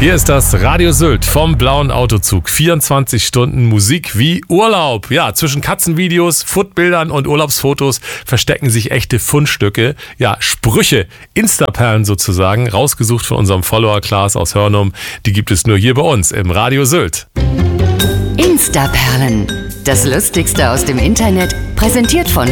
Hier ist das Radio Sylt vom Blauen Autozug. 24 Stunden Musik wie Urlaub. Ja, zwischen Katzenvideos, Foodbildern und Urlaubsfotos verstecken sich echte Fundstücke. Ja, Sprüche, Instaperlen sozusagen, rausgesucht von unserem Follower Klaas aus Hörnum. Die gibt es nur hier bei uns im Radio Sylt. Instaperlen. Das Lustigste aus dem Internet, präsentiert von